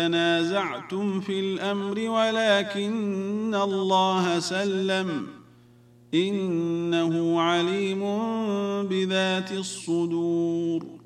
تنازعتم في الأمر ولكن الله سلم إنه عليم بذات الصدور